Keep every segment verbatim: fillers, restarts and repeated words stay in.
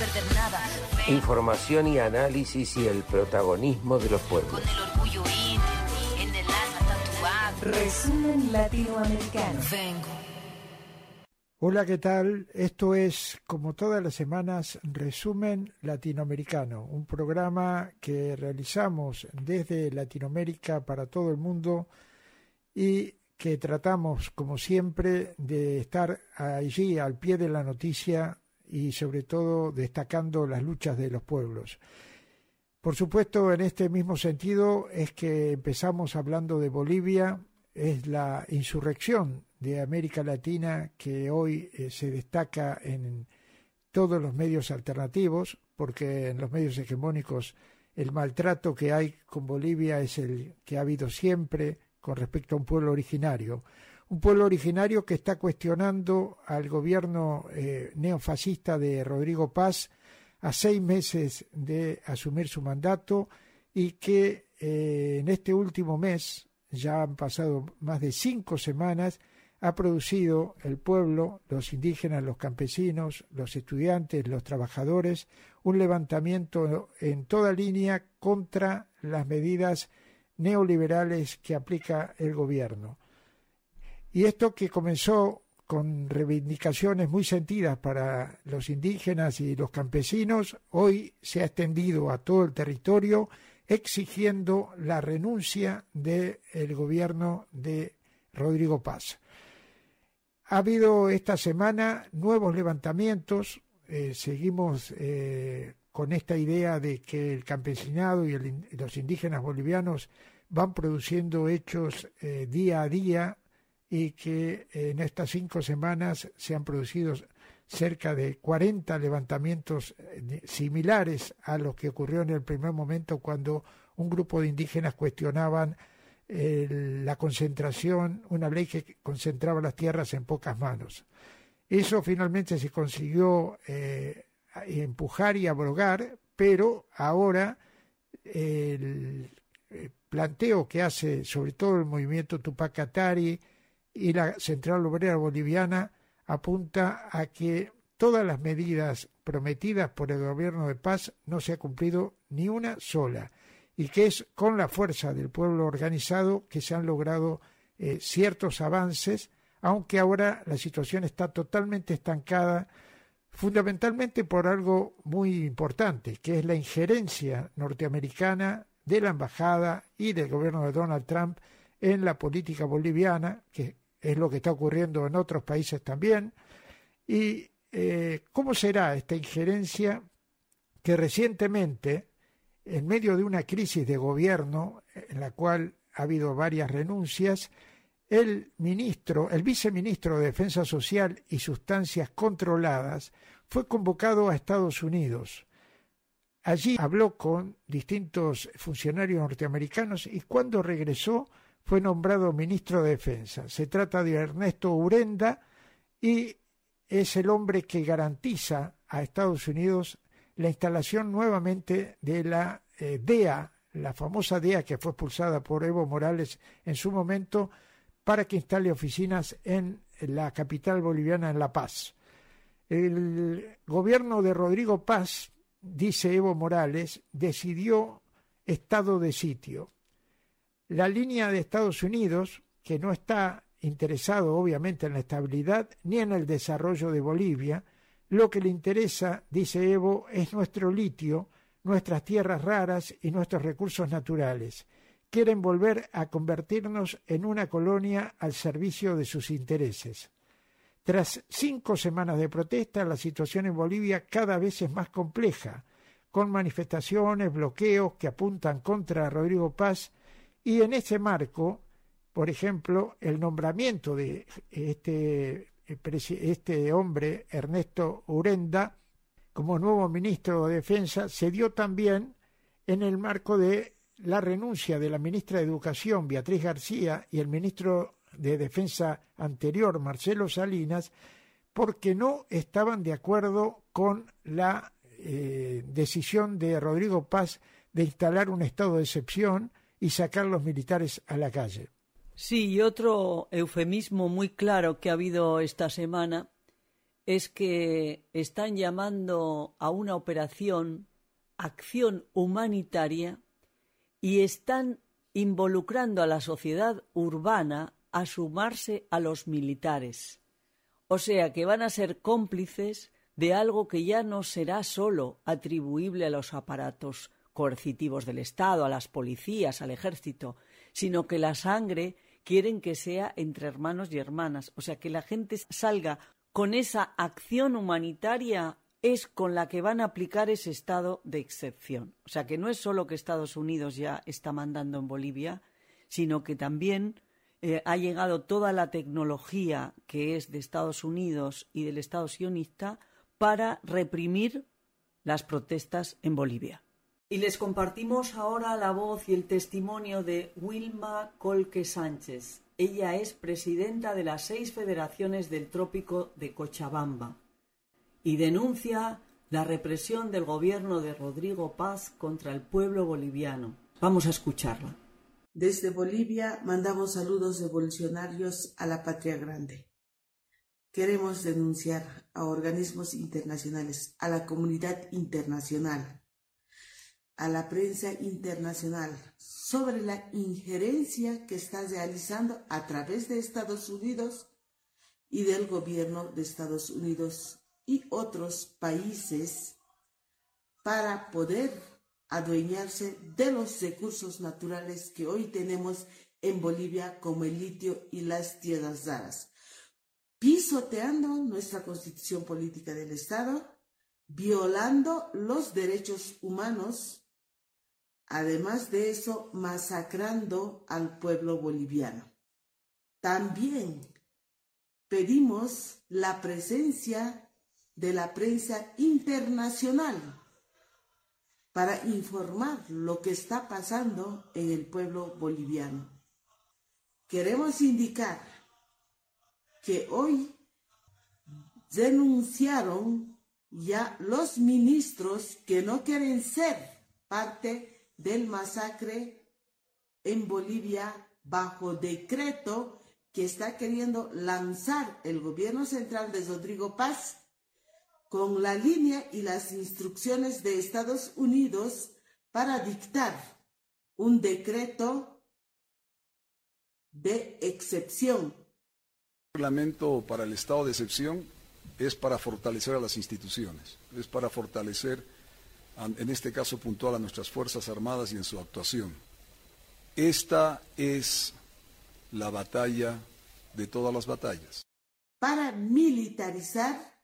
perder nada. Vengo. Información y análisis y el protagonismo de los pueblos. Con el orgullo indio en el alma tatuado. Resumen latinoamericano. Vengo. Hola, ¿qué tal? Esto es, como todas las semanas, Resumen Latinoamericano, un programa que realizamos desde Latinoamérica para todo el mundo y que tratamos, como siempre, de estar allí al pie de la noticia y sobre todo destacando las luchas de los pueblos. Por supuesto, en este mismo sentido es que empezamos hablando de Bolivia, es la insurrección de América Latina que hoy eh, se destaca en todos los medios alternativos, porque en los medios hegemónicos el maltrato que hay con Bolivia es el que ha habido siempre con respecto a un pueblo originario. Un pueblo originario que está cuestionando al gobierno eh, neofascista de Rodrigo Paz a seis meses de asumir su mandato y que eh, en este último mes, ya han pasado más de cinco semanas, ha producido el pueblo, los indígenas, los campesinos, los estudiantes, los trabajadores, un levantamiento en toda línea contra las medidas neoliberales que aplica el gobierno. Y esto que comenzó con reivindicaciones muy sentidas para los indígenas y los campesinos, hoy se ha extendido a todo el territorio exigiendo la renuncia del gobierno de Rodrigo Paz. Ha habido esta semana nuevos levantamientos, eh, seguimos eh, con esta idea de que el campesinado y el, los indígenas bolivianos van produciendo hechos eh, día a día y que eh, en estas cinco semanas se han producido cerca de cuarenta levantamientos eh, similares a los que ocurrió en el primer momento cuando un grupo de indígenas cuestionaban eh, la concentración, una ley que concentraba las tierras en pocas manos. Eso finalmente se consiguió eh, empujar y abrogar, pero ahora el, el planteo que hace sobre todo el movimiento Tupac Katari y la Central Obrera Boliviana apunta a que todas las medidas prometidas por el gobierno de Paz no se ha cumplido ni una sola y que es con la fuerza del pueblo organizado que se han logrado eh, ciertos avances, aunque ahora la situación está totalmente estancada, fundamentalmente por algo muy importante, que es la injerencia norteamericana de la embajada y del gobierno de Donald Trump en la política boliviana, que es lo que está ocurriendo en otros países también. Y eh, ¿cómo será esta injerencia que recientemente, en medio de una crisis de gobierno en la cual ha habido varias renuncias, el ministro, el viceministro de Defensa Social y Sustancias Controladas fue convocado a Estados Unidos? Allí habló con distintos funcionarios norteamericanos y cuando regresó fue nombrado ministro de Defensa. Se trata de Ernesto Urenda y es el hombre que garantiza a Estados Unidos la instalación nuevamente de la eh, D E A, la famosa D E A que fue expulsada por Evo Morales en su momento, para que instale oficinas en la capital boliviana, en La Paz. El gobierno de Rodrigo Paz, dice Evo Morales, decidió estado de sitio. La línea de Estados Unidos, que no está interesado obviamente en la estabilidad ni en el desarrollo de Bolivia, lo que le interesa, dice Evo, es nuestro litio, nuestras tierras raras y nuestros recursos naturales. Quieren volver a convertirnos en una colonia al servicio de sus intereses. Tras cinco semanas de protesta, la situación en Bolivia cada vez es más compleja, con manifestaciones, bloqueos que apuntan contra Rodrigo Paz, y en ese marco, por ejemplo, el nombramiento de este, este hombre, Ernesto Urenda, como nuevo ministro de Defensa, se dio también en el marco de la renuncia de la ministra de Educación, Beatriz García, y el ministro de Defensa anterior, Marcelo Salinas, porque no estaban de acuerdo con la eh, decisión de Rodrigo Paz de instalar un estado de excepción y sacar los militares a la calle. Sí, y otro eufemismo muy claro que ha habido esta semana es que están llamando a una operación acción humanitaria y están involucrando a la sociedad urbana a sumarse a los militares. O sea que van a ser cómplices de algo que ya no será solo atribuible a los aparatos coercitivos del Estado, a las policías, al ejército, sino que la sangre quieren que sea entre hermanos y hermanas. O sea que la gente salga con esa acción humanitaria es con la que van a aplicar ese estado de excepción. O sea que no es solo que Estados Unidos ya está mandando en Bolivia, sino que también eh, ha llegado toda la tecnología que es de Estados Unidos y del Estado sionista para reprimir las protestas en Bolivia. Y les compartimos ahora la voz y el testimonio de Wilma Colque Sánchez. Ella es presidenta de las seis federaciones del Trópico de Cochabamba y denuncia la represión del gobierno de Rodrigo Paz contra el pueblo boliviano. Vamos a escucharla. Desde Bolivia mandamos saludos revolucionarios a la patria grande. Queremos denunciar a organismos internacionales, a la comunidad internacional, a la prensa internacional sobre la injerencia que está realizando a través de Estados Unidos y del gobierno de Estados Unidos y otros países para poder adueñarse de los recursos naturales que hoy tenemos en Bolivia, como el litio y las tierras raras, pisoteando nuestra constitución política del Estado, violando los derechos humanos, además de eso, masacrando al pueblo boliviano. También pedimos la presencia de la prensa internacional para informar lo que está pasando en el pueblo boliviano. Queremos indicar que hoy denunciaron ya los ministros que no quieren ser parte del masacre en Bolivia bajo decreto que está queriendo lanzar el gobierno central de Rodrigo Paz con la línea y las instrucciones de Estados Unidos para dictar un decreto de excepción. El reglamento para el estado de excepción es para fortalecer a las instituciones, es para fortalecer, en este caso puntual, a nuestras Fuerzas Armadas y en su actuación. Esta es la batalla de todas las batallas. Para militarizar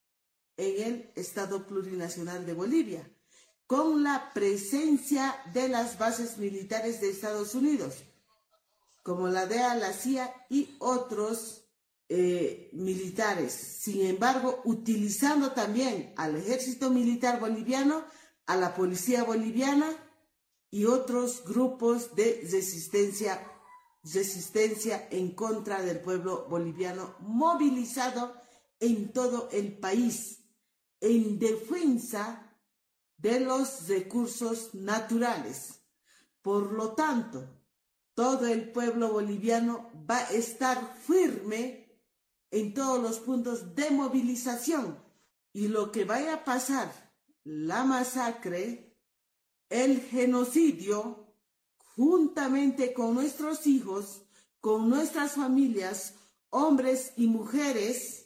en el Estado Plurinacional de Bolivia, con la presencia de las bases militares de Estados Unidos, como la D E A, la C I A y otros eh, militares. Sin embargo, utilizando también al ejército militar boliviano, a la policía boliviana y otros grupos de resistencia, resistencia en contra del pueblo boliviano, movilizado en todo el país, en defensa de los recursos naturales. Por lo tanto, todo el pueblo boliviano va a estar firme en todos los puntos de movilización. Y lo que vaya a pasar, la masacre, el genocidio, juntamente con nuestros hijos, con nuestras familias, hombres y mujeres,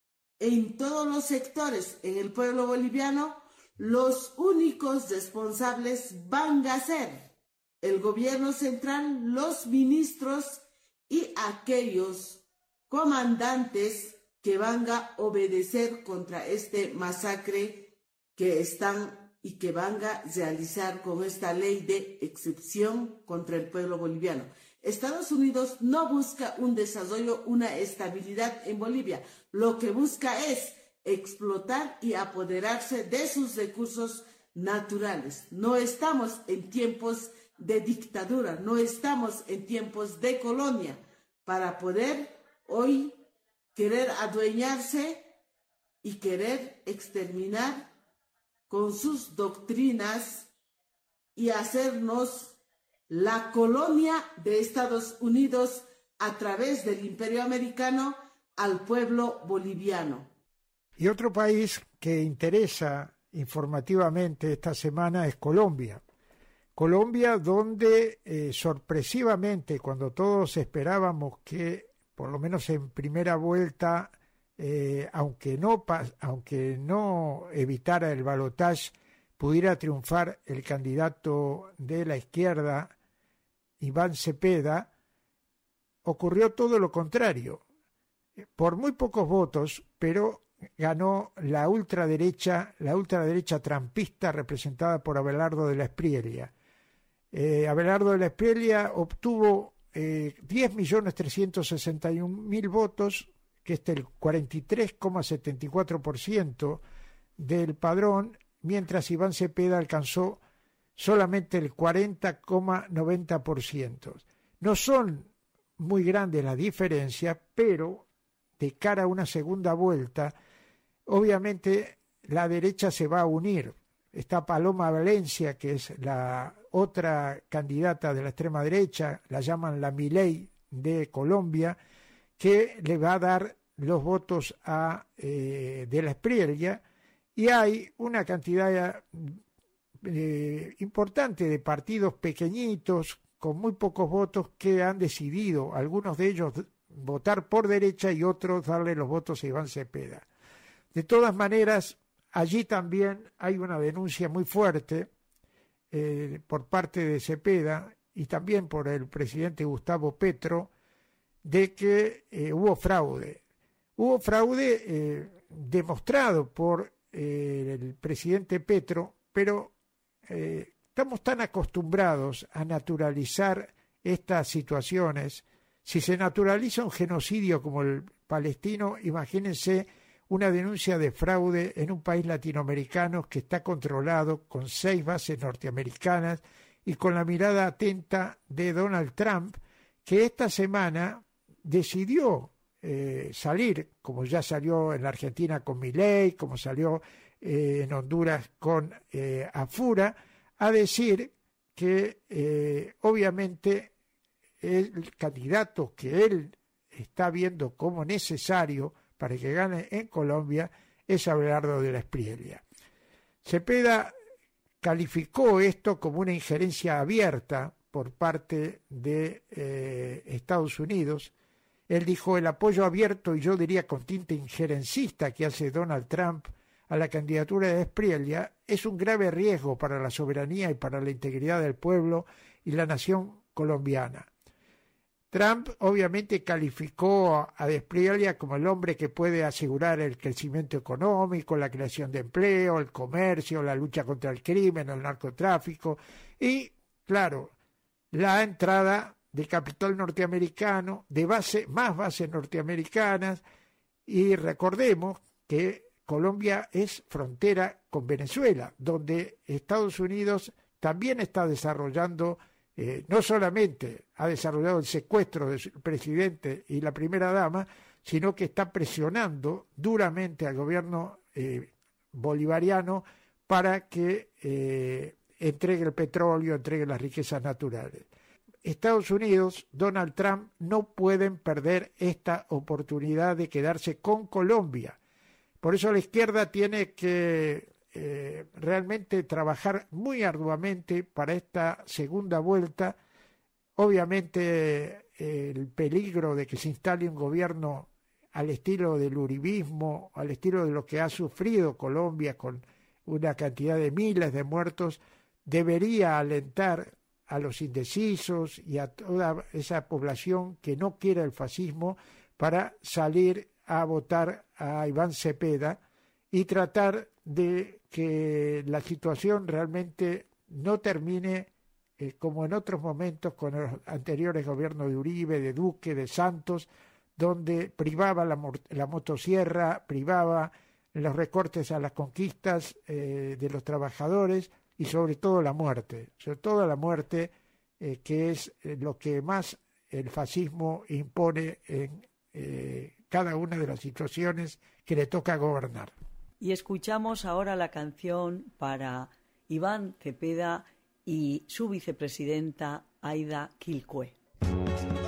en todos los sectores en el pueblo boliviano, los únicos responsables van a ser el gobierno central, los ministros y aquellos comandantes que van a obedecer contra este masacre que están y que van a realizar con esta ley de excepción contra el pueblo boliviano. Estados Unidos no busca un desarrollo, una estabilidad en Bolivia. Lo que busca es explotar y apoderarse de sus recursos naturales. No estamos en tiempos de dictadura, no estamos en tiempos de colonia para poder hoy querer adueñarse y querer exterminar con sus doctrinas y hacernos la colonia de Estados Unidos a través del Imperio Americano al pueblo boliviano. Y otro país que interesa informativamente esta semana es Colombia. Colombia, donde eh, sorpresivamente, cuando todos esperábamos que, por lo menos en primera vuelta, eh, aunque no aunque no evitara el balotaje, pudiera triunfar el candidato de la izquierda, Iván Cepeda, ocurrió todo lo contrario. Por muy pocos votos, pero ganó la ultraderecha, la ultraderecha trampista representada por Abelardo de la Espriella. Eh, Abelardo de la Espriella obtuvo eh, diez millones trescientos sesenta y un mil votos, que es el cuarenta y tres coma setenta y cuatro por ciento del padrón, mientras Iván Cepeda alcanzó solamente el cuarenta coma noventa por ciento. No son muy grandes las diferencias, pero de cara a una segunda vuelta, obviamente la derecha se va a unir. Está Paloma Valencia, que es la otra candidata de la extrema derecha, la llaman la Milei de Colombia, que le va a dar los votos a eh, de la Espriella, y hay una cantidad eh, importante de partidos pequeñitos con muy pocos votos que han decidido, algunos de ellos votar por derecha y otros darle los votos a Iván Cepeda. De todas maneras, allí también hay una denuncia muy fuerte eh, por parte de Cepeda y también por el presidente Gustavo Petro de que eh, hubo fraude. Hubo fraude eh, demostrado por eh, el presidente Petro, pero eh, estamos tan acostumbrados a naturalizar estas situaciones. Si se naturaliza un genocidio como el palestino, imagínense una denuncia de fraude en un país latinoamericano que está controlado con seis bases norteamericanas y con la mirada atenta de Donald Trump, que esta semana decidió eh, salir, como ya salió en la Argentina con Milei, como salió eh, en Honduras con eh, Afura, a decir que eh, obviamente el candidato que él está viendo como necesario para que gane en Colombia es Abelardo de la Espriella. Cepeda calificó esto como una injerencia abierta por parte de eh, Estados Unidos. Él dijo: el apoyo abierto, y yo diría con tinte injerencista, que hace Donald Trump a la candidatura de Espriella es un grave riesgo para la soberanía y para la integridad del pueblo y la nación colombiana. Trump obviamente calificó a Espriella como el hombre que puede asegurar el crecimiento económico, la creación de empleo, el comercio, la lucha contra el crimen, el narcotráfico y, claro, la entrada de capital norteamericano, de base, más bases norteamericanas, y recordemos que Colombia es frontera con Venezuela, donde Estados Unidos también está desarrollando Eh, no solamente ha desarrollado el secuestro del presidente y la primera dama, sino que está presionando duramente al gobierno eh, bolivariano para que eh, entregue el petróleo, entregue las riquezas naturales. Estados Unidos, Donald Trump, no pueden perder esta oportunidad de quedarse con Colombia. Por eso la izquierda tiene que Eh, realmente trabajar muy arduamente para esta segunda vuelta. Obviamente eh, el peligro de que se instale un gobierno al estilo del uribismo, al estilo de lo que ha sufrido Colombia con una cantidad de miles de muertos, debería alentar a los indecisos y a toda esa población que no quiere el fascismo para salir a votar a Iván Cepeda y tratar de que la situación realmente no termine eh, como en otros momentos con los anteriores gobiernos de Uribe, de Duque, de Santos, donde privaba la, la motosierra, privaba los recortes a las conquistas eh, de los trabajadores y sobre todo la muerte, sobre todo la muerte eh, que es eh, lo que más el fascismo impone en eh, cada una de las situaciones que le toca gobernar. Y escuchamos ahora la canción para Iván Cepeda y su vicepresidenta Aida Quilcue.